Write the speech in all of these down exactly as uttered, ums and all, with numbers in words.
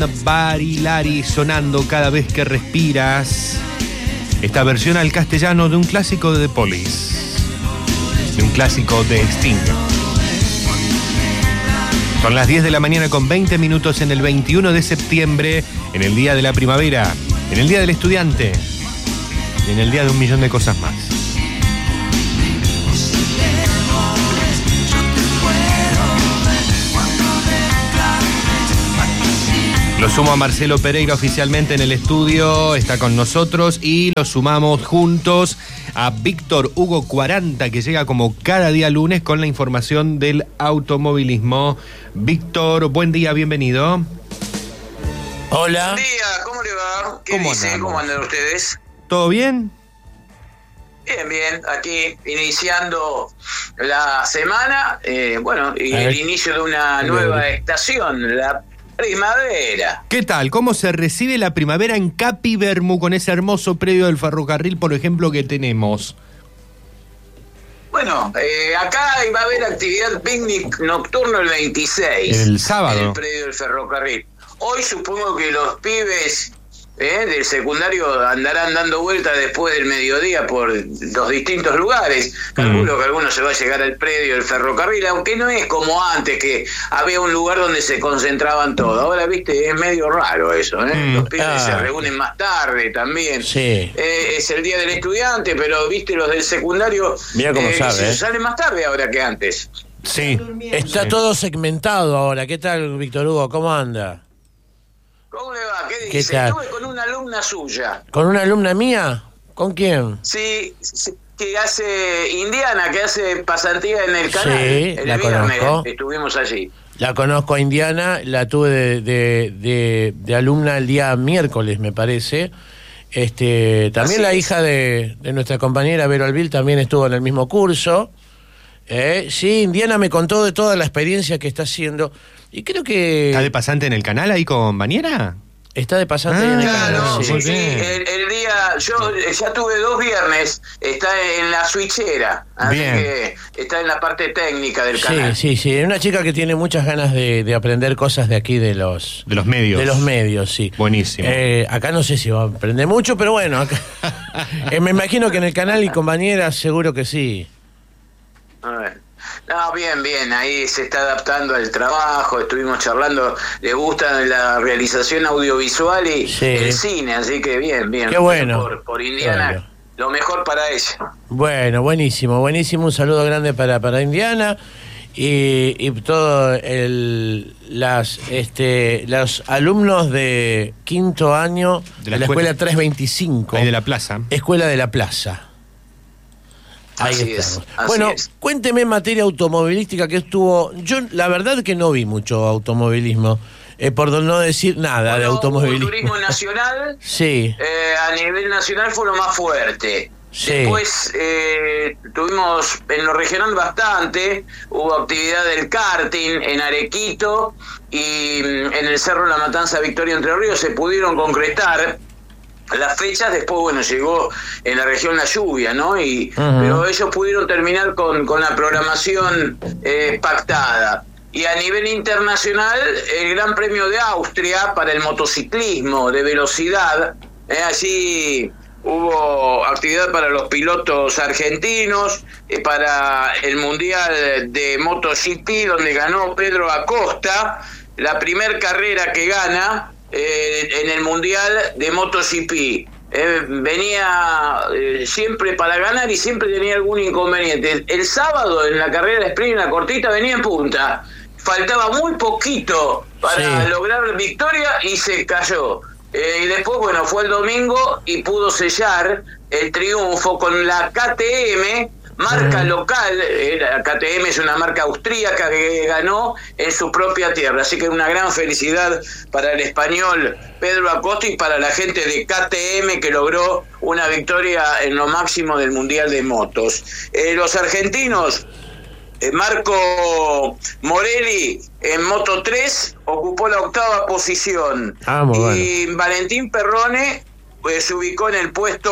Barilari sonando cada vez que respiras. Esta versión al castellano de un clásico de The Police, de un clásico de Sting. Son las diez de la mañana con veinte minutos en el veintiuno de septiembre, en el día de la primavera, en el día del estudiante y en el día de un millón de cosas más. Lo sumo a Marcelo Pereira oficialmente en el estudio, está con nosotros, y lo sumamos juntos a Víctor Hugo cuarenta, que llega como cada día lunes con la información del automovilismo. Víctor, buen día, bienvenido. Hola. Buen día, ¿cómo le va? ¿Qué ¿Cómo dice? andamos? ¿Cómo andan ustedes? ¿Todo bien? Bien, bien, aquí iniciando la semana, eh, bueno, y el inicio de una nueva estación, la primavera. ¿Qué tal? ¿Cómo se recibe la primavera en Capi Bermú con ese hermoso predio del ferrocarril, por ejemplo, que tenemos? Bueno, eh, acá va a haber actividad picnic nocturno el veintiséis. El sábado. En el predio del ferrocarril. Hoy supongo que los pibes eh, del secundario andarán dando vueltas después del mediodía por los distintos lugares. Calculo mm. que algunos se va a llegar al predio del ferrocarril, aunque no es como antes, que había un lugar donde se concentraban todos. Ahora, viste, es medio raro eso, ¿eh? Mm. Los pibes ah. se reúnen más tarde también. Sí. Eh, es el día del estudiante, pero, viste, los del secundario Mira cómo eh, sabe, ¿eh? salen más tarde ahora que antes. Sí. Está sí. todo segmentado ahora. ¿Qué tal, Víctor Hugo? ¿Cómo anda? ¿Cómo le va? ¿Qué ¿Qué dice? tal? Estuve con una alumna suya. ¿Con una alumna mía? ¿Con quién? Sí, sí, que hace Indiana, que hace pasantía en el canal. Sí, el la viernes conozco. estuvimos allí. La conozco a Indiana, la tuve de, de, de, de alumna el día miércoles, me parece. Este, también Así la es. hija de, de nuestra compañera Vero Albil también estuvo en el mismo curso. Eh, sí, Indiana me contó de toda la experiencia que está haciendo. Y creo que... ¿Está de pasante en el canal ahí con Bañera? Está de pasante Ah, en el Claro, canal. sí, muy sí. bien. El, el día, yo ya tuve dos viernes, está en la switchera, así Bien. que está en la parte técnica del Sí, canal. sí, sí. Es una chica que tiene muchas ganas de, de aprender cosas de aquí, de los... De los medios. De los medios, sí. Buenísimo. Eh, acá no sé si va a aprender mucho, pero bueno, acá, eh, me imagino que en el canal y compañeras seguro que sí. A ver. No, bien, bien, ahí se está adaptando al trabajo, estuvimos charlando, le gusta la realización audiovisual y Sí. el cine, así que bien, bien. Qué bueno. Por, por Indiana, Qué bueno. lo mejor para ella. Bueno, buenísimo, buenísimo. Un saludo grande para, para Indiana y, y todos las este los alumnos de quinto año de la, de la escuela, escuela trescientos veinticinco. Ahí de la plaza. Escuela de la Plaza. Ahí Así estamos. es, así Bueno, es. cuénteme en materia automovilística que estuvo... Yo la verdad que no vi mucho automovilismo, eh, por no decir nada Bueno, de automovilismo. El turismo nacional, Sí, eh, a nivel nacional fue lo más fuerte. Sí. Después eh, tuvimos en lo regional bastante, hubo actividad del karting en Arequito y mm, en el Cerro La Matanza Victoria Entre Ríos se pudieron concretar las fechas. Después, bueno, llegó en la región la lluvia, ¿no? Y Uh-huh. pero ellos pudieron terminar con, con la programación eh, pactada. Y a nivel internacional, el Gran Premio de Austria para el motociclismo de velocidad, eh, allí hubo actividad para los pilotos argentinos, eh, para el Mundial de MotoGP, donde ganó Pedro Acosta, la primer carrera que gana eh, en el Mundial de MotoGP. Eh, venía eh, siempre para ganar y siempre tenía algún inconveniente. El, el sábado en la carrera de sprint, la cortita, venía en punta. Faltaba muy poquito para Sí. lograr victoria y se cayó. Eh, y después, bueno, fue el domingo y pudo sellar el triunfo con la K T M, marca Mm. local. Eh, la K T M es una marca austríaca que ganó en su propia tierra, así que una gran felicidad para el español Pedro Acosta y para la gente de K T M que logró una victoria en lo máximo del Mundial de Motos. Eh, los argentinos, eh, Marco Morelli en Moto tres ocupó la octava posición. Ah, muy y Valentín Perrone eh, se ubicó en el puesto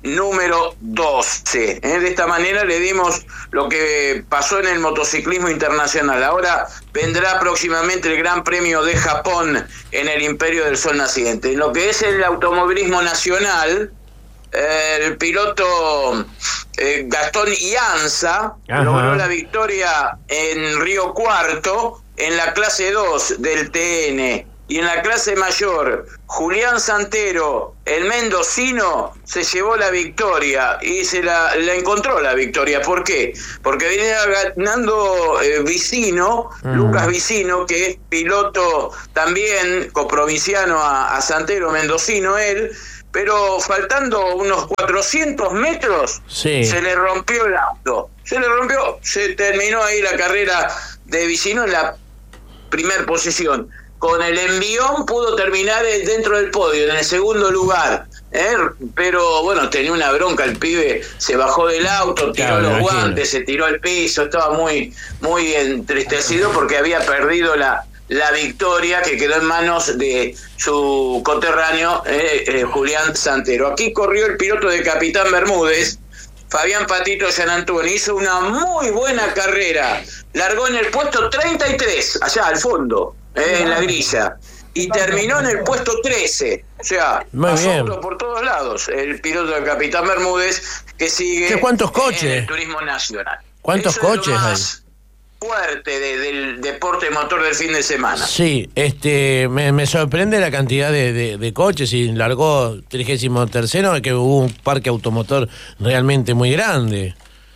número doce. ¿eh? De esta manera le dimos lo que pasó en el motociclismo internacional. Ahora vendrá próximamente el Gran Premio de Japón en el Imperio del Sol Naciente. En lo que es el automovilismo nacional, eh, el piloto eh, Gastón Ianza Ajá. logró la victoria en Río Cuarto en la clase dos del T N. Y en la clase mayor, Julián Santero, el mendocino, se llevó la victoria y se la, la encontró la victoria. ¿Por qué? Porque venía ganando eh, Vicino, mm. Lucas Vicino, que es piloto también coprovinciano a, a Santero, mendocino él, pero faltando unos cuatrocientos metros, sí. se le rompió el auto. Se le rompió, se terminó ahí la carrera de Vicino en la primer posición. Con el envión pudo terminar dentro del podio, en el segundo lugar. ¿eh? Pero bueno, tenía una bronca el pibe, se bajó del auto, tiró claro, los guantes, se tiró al piso, estaba muy, muy entristecido porque había perdido la, la victoria que quedó en manos de su coterráneo eh, eh, Julián Santero. Aquí corrió el piloto de Capitán Bermúdez, Fabián Patito Gianantuoni, hizo una muy buena carrera, largó en el puesto treinta y tres, allá al fondo. Eh, en la grilla, y terminó en el puesto trece, o sea, pasó por todos lados el piloto del Capitán Bermúdez, que sigue ¿Qué, ¿cuántos coches? en el turismo nacional. ¿Cuántos Eso coches es lo más hay? Fuerte de, del deporte motor del fin de semana. Sí, este me, me sorprende la cantidad de, de, de coches, y largó trigésimo tercero, que hubo un parque automotor realmente muy grande.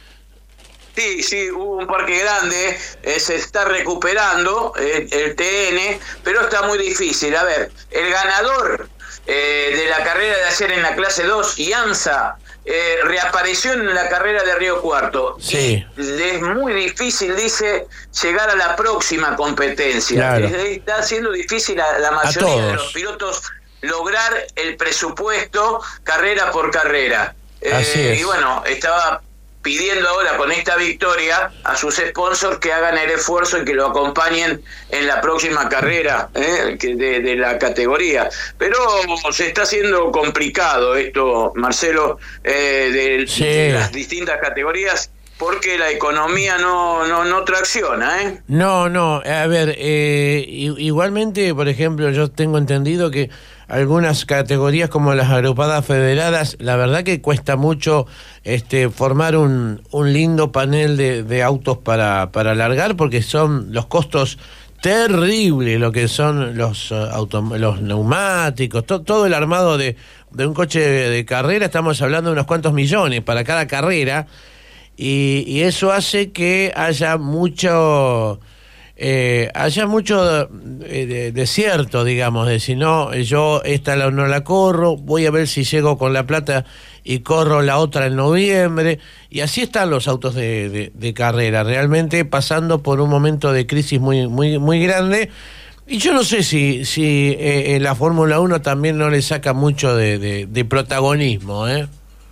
Sí, sí, hubo un parque grande, eh, se está recuperando eh, el T N, pero está muy difícil. A ver, el ganador eh, de la carrera de ayer en la clase dos, Ianza, eh, reapareció en la carrera de Río Cuarto. Sí. Y es muy difícil, dice, llegar a la próxima competencia. Claro. Es, está siendo difícil a la mayoría de los pilotos lograr el presupuesto carrera por carrera. Así eh, es. Y bueno, estaba pidiendo ahora con esta victoria a sus sponsors que hagan el esfuerzo y que lo acompañen en la próxima carrera ¿eh? de, de la categoría. Pero se está haciendo complicado esto, Marcelo, eh, de, sí. de las distintas categorías, porque la economía no no, no tracciona. ¿eh? No, no, a ver, eh, igualmente, por ejemplo, yo tengo entendido que algunas categorías como las agrupadas federadas, la verdad que cuesta mucho este formar un, un lindo panel de, de autos para, para largar, porque son los costos terribles, lo que son los, uh, auto, los neumáticos, to, todo el armado de, de un coche de, de carrera, estamos hablando de unos cuantos millones para cada carrera, y, y eso hace que haya mucho... Eh, haya mucho eh, desierto, digamos, de si no, yo esta la, no la corro, voy a ver si llego con la plata y corro la otra en noviembre, y así están los autos de, de, de carrera, realmente pasando por un momento de crisis muy, muy, muy grande, y yo no sé si, si eh, la Fórmula uno también no le saca mucho de, de, de protagonismo, ¿eh?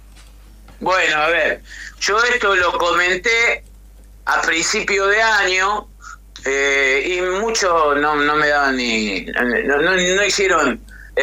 Bueno, a ver, yo esto lo comenté a principio de año, Eh, y muchos no, no me daban ni no, no, no hicieron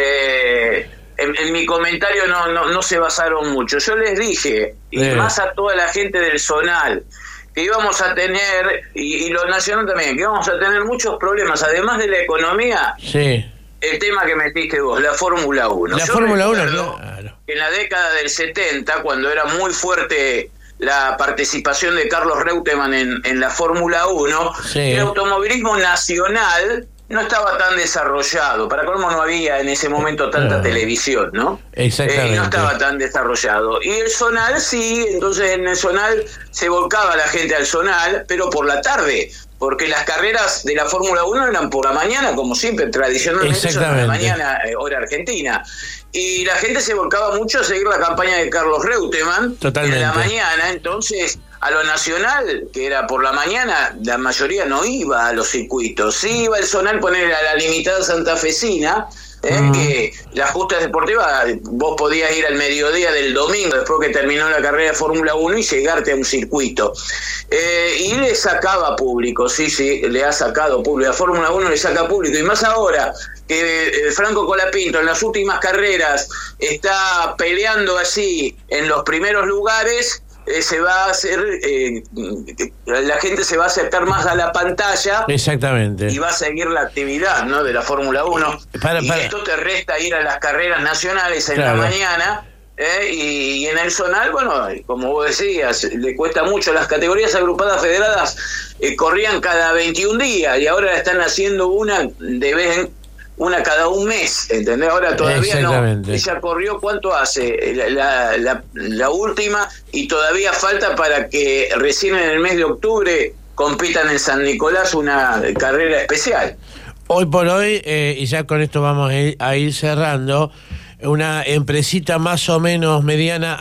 eh, en, en mi comentario no, no no se basaron mucho. Yo les dije, y eh. más a toda la gente del Zonal, que íbamos a tener, y, y los nacional también, que íbamos a tener muchos problemas, además de la economía. Sí. El tema que metiste vos, la Fórmula uno. La Yo Fórmula uno, claro. En la década del setenta, cuando era muy fuerte la participación de Carlos Reutemann en, en la Fórmula uno, sí. El automovilismo nacional no estaba tan desarrollado. Para colmo no había en ese momento tanta uh, televisión, ¿no? Exactamente. Eh, no estaba tan desarrollado. Y el Zonal sí, entonces en el Zonal se volcaba la gente al Zonal, pero por la tarde, porque las carreras de la Fórmula uno eran por la mañana, como siempre, tradicionalmente son por la mañana, eh, hora argentina. Y la gente se volcaba mucho a seguir la campaña de Carlos Reutemann. Totalmente. En la mañana, entonces a lo nacional, que era por la mañana, la mayoría no iba a los circuitos. Sí iba el Zonal, poner a la limitada santafesina, eh, uh-huh. que las justas deportivas, vos podías ir al mediodía del domingo, después que terminó la carrera de Fórmula uno, y llegarte a un circuito. Eh, y le sacaba público, sí, sí, le ha sacado público. La Fórmula uno le saca público, y más ahora que eh, Franco Colapinto en las últimas carreras está peleando así en los primeros lugares, eh, se va a hacer, eh, la gente se va a acercar más a la pantalla. Exactamente. Y va a seguir la actividad, ¿no?, de la Fórmula uno. Para, y para. esto te resta ir a las carreras nacionales en Claro. la mañana. ¿Eh? Y, y en el zonal, bueno, como vos decías, le cuesta mucho. Las categorías agrupadas federadas eh, corrían cada veintiún días y ahora están haciendo una de vez en una cada un mes, ¿entendés? Ahora todavía no. Ella corrió, ¿cuánto hace? La, la, la, la última, y todavía falta para que recién en el mes de octubre compitan en San Nicolás una carrera especial. Hoy por hoy, eh, y ya con esto vamos a ir, a ir cerrando, una empresita más o menos mediana